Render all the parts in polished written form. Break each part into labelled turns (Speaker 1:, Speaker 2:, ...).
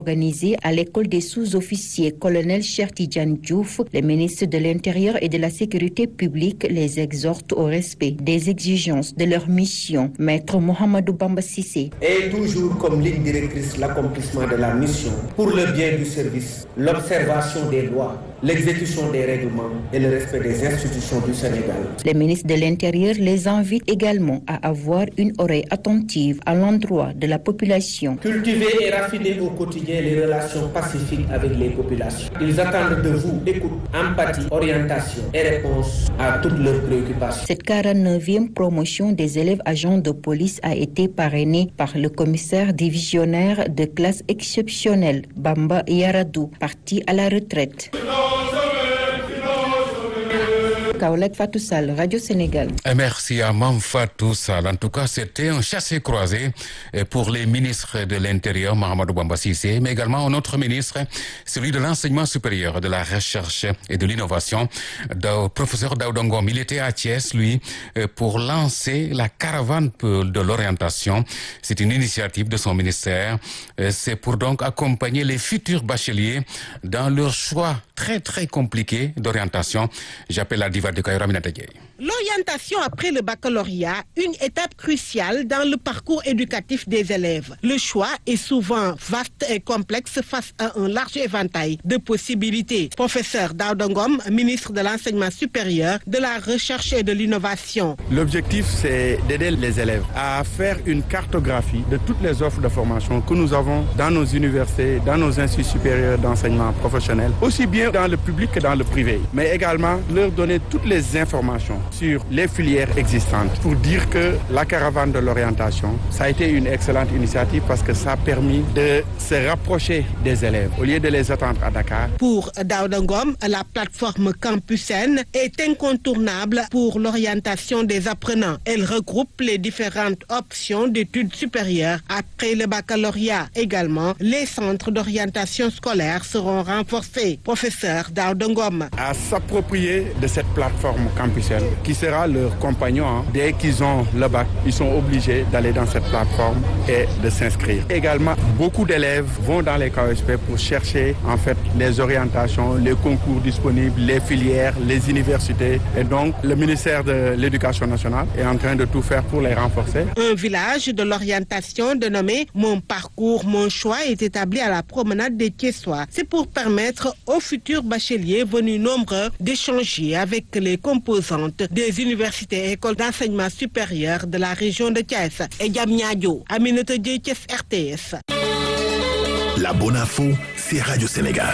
Speaker 1: Organisé à l'école des sous-officiers colonel Cheikh Tidiane Diouf, les ministres de l'Intérieur et de la Sécurité publique les exhortent au respect des exigences de leur mission. Maître Mohamedou Bamba Cissé.
Speaker 2: Et toujours comme ligne directrice l'accomplissement de la mission pour le bien du service, l'observation des lois, l'exécution des règlements et le respect des institutions du Sénégal.
Speaker 1: Les ministres de l'Intérieur les invitent également à avoir une oreille attentive à l'endroit de la population.
Speaker 2: Cultiver et raffiner au quotidien les relations pacifiques avec les populations. Ils attendent de vous écoute, empathie, orientation et réponse à toutes leurs préoccupations.
Speaker 1: Cette 49e promotion des élèves agents de police a été parrainée par le commissaire divisionnaire de classe exceptionnelle Bamba Yaradou, parti à la retraite. Kaolek Fatou Sall, Radio Sénégal.
Speaker 3: Merci à Mam Fatou Sall. En tout cas, c'était un chassé-croisé pour les ministres de l'Intérieur, Mahamadou Bamba Cissé, mais également un autre ministre, celui de l'Enseignement supérieur, de la Recherche et de l'Innovation, le professeur Daouda Ngom. Il était à Thiès, lui, pour lancer la caravane de l'orientation. C'est une initiative de son ministère. C'est pour donc accompagner les futurs bacheliers dans leur choix très, très compliqué d'orientation. J'appelle la diva de Kaira Aminata Dieye.
Speaker 4: L'orientation après le baccalauréat, une étape cruciale dans le parcours éducatif des élèves. Le choix est souvent vaste et complexe face à un large éventail de possibilités. Professeur Daouda Ngom, ministre de l'Enseignement supérieur, de la Recherche et de l'Innovation.
Speaker 5: L'objectif, c'est d'aider les élèves à faire une cartographie de toutes les offres de formation que nous avons dans nos universités, dans nos instituts supérieurs d'enseignement professionnel, aussi bien dans le public que dans le privé, mais également leur donner toutes les informations sur les filières existantes pour dire que la caravane de l'orientation, ça a été une excellente initiative parce que ça a permis de se rapprocher des élèves au lieu de les attendre à Dakar.
Speaker 4: Pour Daouda Ngom, la plateforme Campus N est incontournable pour l'orientation des apprenants. Elle regroupe les différentes options d'études supérieures après le baccalauréat. Également, les centres d'orientation scolaire seront renforcés. Professeur Daouda Ngom.
Speaker 5: À s'approprier de cette plateforme Campus N, qui sera leur compagnon. Dès qu'ils ont le bac, ils sont obligés d'aller dans cette plateforme et de s'inscrire. Également, beaucoup d'élèves vont dans les KESP pour chercher en fait les orientations, les concours disponibles, les filières, les universités. Et donc, le ministère de l'Éducation nationale est en train de tout faire pour les renforcer.
Speaker 4: Un village de l'orientation dénommé Mon Parcours, Mon Choix est établi à la promenade des Thiessois. C'est pour permettre aux futurs bacheliers venus nombreux d'échanger avec les composantes des universités et écoles d'enseignement supérieur de la région de Thiès. Et Diamniadio, Aminata Dieye, Thiès, RTS.
Speaker 6: La bonne info, c'est Radio Sénégal.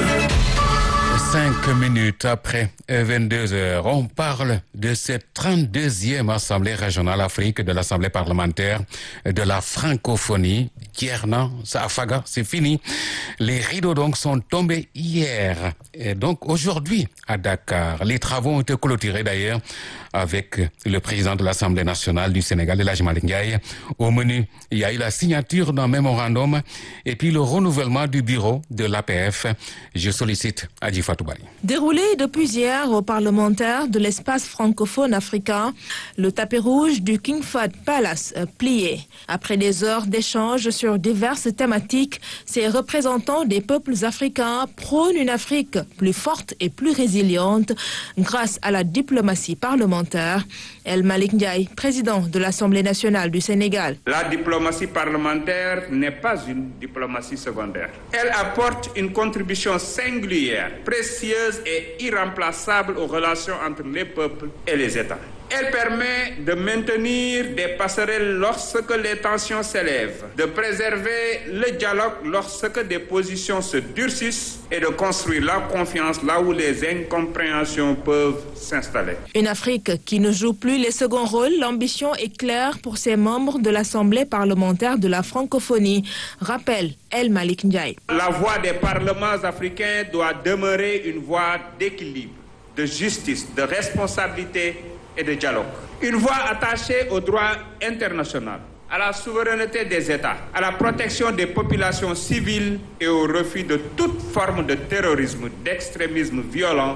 Speaker 3: 5 minutes après 22 heures, on parle de cette 32e Assemblée régionale Afrique de l'Assemblée parlementaire de la francophonie. Kierna, Safaga, c'est fini. Les rideaux donc sont tombés hier. Et donc aujourd'hui à Dakar, les travaux ont été clôturés d'ailleurs avec le président de l'Assemblée nationale du Sénégal, El Hadji Malick Ndiaye. Au menu, il y a eu la signature d'un mémorandum et puis le renouvellement du bureau de l'APF. Je sollicite Adji Fatou Bari.
Speaker 7: Déroulé depuis hier aux parlementaires de l'espace francophone africain, le tapis rouge du King Fahd Palace plié. Après des heures d'échanges sur diverses thématiques, ces représentants des peuples africains prônent une Afrique plus forte et plus résiliente grâce à la diplomatie parlementaire. El Malick Ndiaye, président de l'Assemblée nationale du Sénégal.
Speaker 8: La diplomatie parlementaire n'est pas une diplomatie secondaire. Elle apporte une contribution singulière, précieuse et irremplaçable aux relations entre les peuples et les États. Elle permet de maintenir des passerelles lorsque les tensions s'élèvent, de préserver le dialogue lorsque des positions se durcissent et de construire la confiance là où les incompréhensions peuvent s'installer.
Speaker 7: Une Afrique qui ne joue plus les seconds rôles, l'ambition est claire pour ses membres de l'Assemblée parlementaire de la francophonie, rappelle El Malick Ndiaye.
Speaker 8: La voix des parlements africains doit demeurer une voix d'équilibre, de justice, de responsabilité et de dialogue. Une voix attachée au droit international, à la souveraineté des États, à la protection des populations civiles et au refus de toute forme de terrorisme, d'extrémisme violent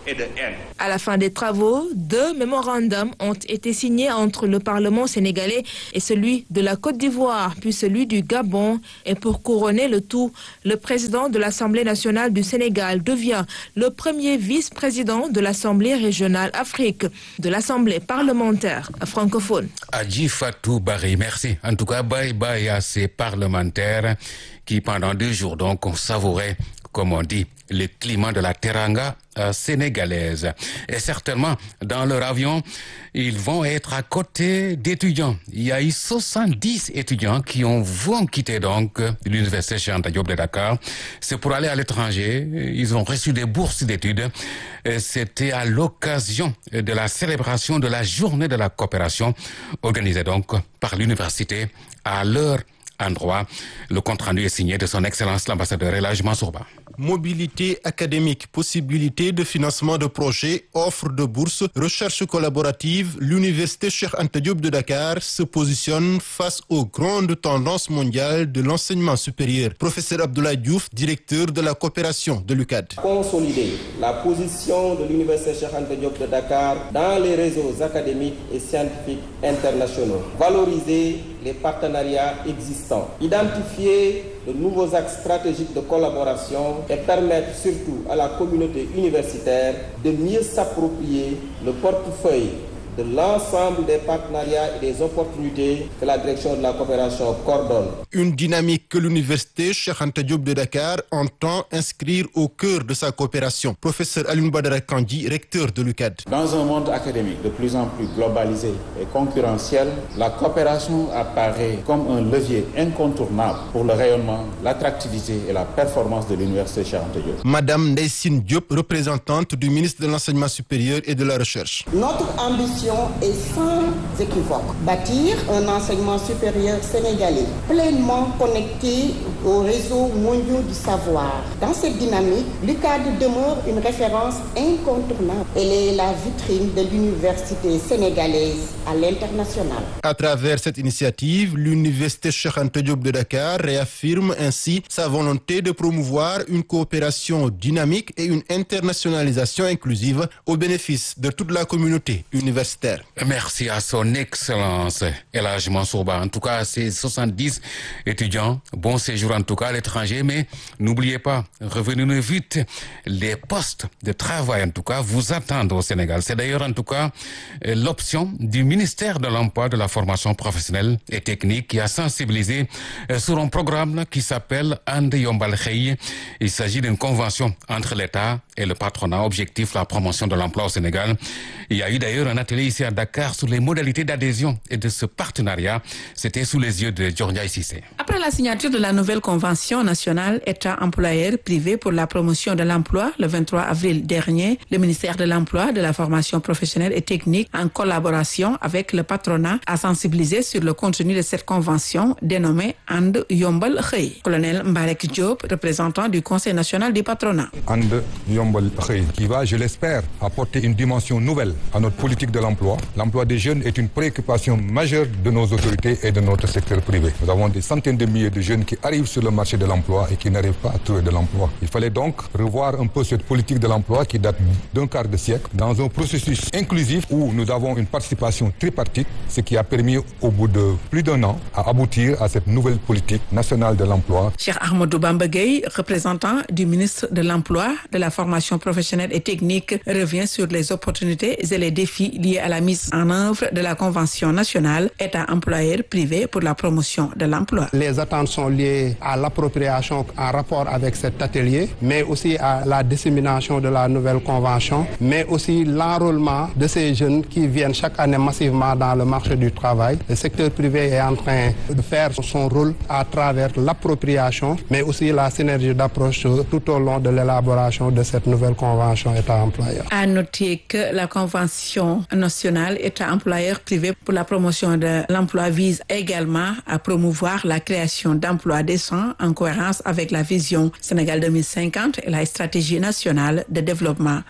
Speaker 8: et de haine.
Speaker 7: À la fin des travaux, 2 mémorandums ont été signés entre le Parlement sénégalais et celui de la Côte d'Ivoire, puis celui du Gabon. Et pour couronner le tout, le président de l'Assemblée nationale du Sénégal devient le premier vice-président de l'Assemblée régionale Afrique, de l'Assemblée parlementaire francophone.
Speaker 3: Adji Fatou Barry, merci. En tout cas, bye bye à ces parlementaires qui, pendant 2 jours, donc, ont savouré, comme on dit, le climat de la teranga sénégalaise. Et certainement, dans leur avion, ils vont être à côté d'étudiants. Il y a eu 70 étudiants qui vont quitter donc l'université Cheikh Anta Diop de Dakar. C'est pour aller à l'étranger. Ils ont reçu des bourses d'études. C'était à l'occasion de la célébration de la journée de la coopération organisée donc par l'université à leur endroit. Le compte-rendu est signé de son Excellence l'ambassadeur El Hadji Mansour Ba.
Speaker 9: Mobilité académique, possibilité de financement de projets, offre de bourse, recherche collaborative, l'université Cheikh Anta Diop de Dakar se positionne face aux grandes tendances mondiales de l'enseignement supérieur. Professeur Abdoulaye Diouf, directeur de la coopération de l'UCAD.
Speaker 2: Consolider la position de l'université Cheikh Anta Diop de Dakar dans les réseaux académiques et scientifiques internationaux. Valoriser les partenariats existants. Identifier de nouveaux axes stratégiques de collaboration et permettre surtout à la communauté universitaire de mieux s'approprier le portefeuille de l'ensemble des partenariats et des opportunités que la direction de la coopération coordonne.
Speaker 9: Une dynamique que l'université Cheikh Anta Diop de Dakar entend inscrire au cœur de sa coopération. Professeur Alioune Badara Kandji, recteur de l'UCAD.
Speaker 10: Dans un monde académique de plus en plus globalisé et concurrentiel, la coopération apparaît comme un levier incontournable pour le rayonnement, l'attractivité et la performance de l'université Cheikh Anta Diop.
Speaker 9: Madame Ndeyssine Diop, représentante du ministre de l'Enseignement supérieur et de la Recherche.
Speaker 11: Notre ambition est sans équivoque. Bâtir un enseignement supérieur sénégalais pleinement connecté aux réseaux mondiaux du savoir. Dans cette dynamique, l'UCAD demeure une référence incontournable. Elle est la vitrine de l'université sénégalaise à l'international.
Speaker 9: À travers cette initiative, l'université Cheikh Anta Diop de Dakar réaffirme ainsi sa volonté de promouvoir une coopération dynamique et une internationalisation inclusive au bénéfice de toute la communauté universitaire.
Speaker 3: Merci à son Excellence El Hadji Mansour Ba. En tout cas, ces 70 étudiants, bon séjour en tout cas à l'étranger, mais n'oubliez pas, revenez vite, les postes de travail en tout cas vous attendent au Sénégal. C'est d'ailleurs en tout cas l'option du ministère de l'Emploi, de la formation professionnelle et technique qui a sensibilisé sur un programme qui s'appelle And Yombal Xey. Il s'agit d'une convention entre l'État et le patronat, objectif la promotion de l'emploi au Sénégal. Il y a eu d'ailleurs un atelier ici à Dakar sur les modalités d'adhésion et de ce partenariat. C'était sous les yeux de Diornia Cissé.
Speaker 12: Après la signature de la nouvelle convention nationale État-employeur privé pour la promotion de l'emploi le 23 avril dernier, le ministère de l'Emploi, de la formation professionnelle et technique, en collaboration avec le patronat, a sensibilisé sur le contenu de cette convention dénommée And Yombal Xey. Colonel Mbarek Diop, représentant du Conseil national du patronat.
Speaker 13: And Yombal Xey, qui va, je l'espère, apporter une dimension nouvelle à notre politique de l'emploi. L'emploi des jeunes est une préoccupation majeure de nos autorités et de notre secteur privé. Nous avons des centaines de milliers de jeunes qui arrivent sur le marché de l'emploi et qui n'arrivent pas à trouver de l'emploi. Il fallait donc revoir un peu cette politique de l'emploi qui date d'un quart de siècle dans un processus inclusif où nous avons une participation tripartite, ce qui a permis au bout de plus d'1 an à aboutir à cette nouvelle politique nationale de l'emploi.
Speaker 12: Cheikh Ahmadou Bamba Gueye, représentant du ministre de l'Emploi, de la formation professionnelle et technique, revient sur les opportunités et les défis liés à la mise en œuvre de la Convention nationale État-employeur privé pour la promotion de l'emploi.
Speaker 14: Les attentes sont liées à l'appropriation en rapport avec cet atelier, mais aussi à la dissémination de la nouvelle convention, mais aussi l'enrôlement de ces jeunes qui viennent chaque année massivement dans le marché du travail. Le secteur privé est en train de faire son rôle à travers l'appropriation, mais aussi la synergie d'approche tout au long de l'élaboration de cette nouvelle convention État-employeur.
Speaker 12: À noter que la Convention nationale État-employeur privé pour la promotion de l'emploi vise également à promouvoir la création d'emplois décents en cohérence avec la vision Sénégal 2050 et la stratégie nationale de développement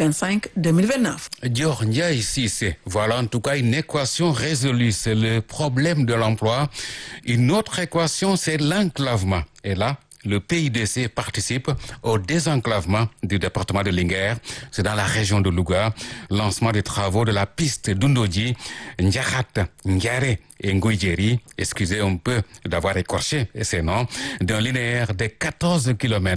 Speaker 12: 2025-2029.
Speaker 3: Diornia ici, voilà en tout cas une équation résolue, c'est le problème de l'emploi. Une autre équation, c'est l'enclavement. Et là, le PIDC participe au désenclavement du département de Linguère. C'est dans la région de Louga. Lancement des travaux de la piste d'Undodji, Ndiakhat, Ndiaré et Ngoudjeri, excusez un peu d'avoir écorché ces noms, d'un linéaire de 14 km